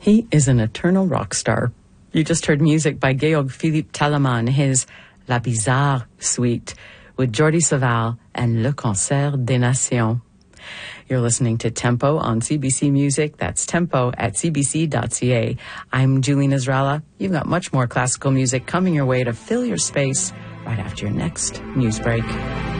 He is an eternal rock star. You just heard music by Georg Philippe Talaman, his La Bizarre Suite, with Jordi Savall and Le Concert des Nations. You're listening to Tempo on CBC Music. That's tempo at cbc.ca. I'm Julie Nasrallah. You've got much more classical music coming your way to fill your space right after your next news break.